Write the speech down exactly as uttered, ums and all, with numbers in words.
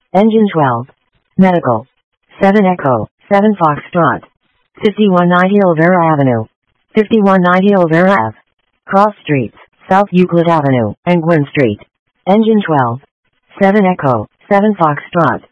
Engine twelve. Medical. seven Echo, seven Foxtrot. fifty-one ninety Olvera Avenue. fifty-one ninety Olvera Ave. Cross Streets, South Euclid Avenue, and Gwynn Street. Engine twelve. seven Echo, seven Foxtrot.